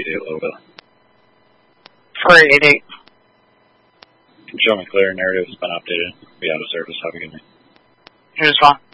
PD at Louisville. 488. Show me clear. Narrative has been updated. Be out of service. Have a good night. Here's one.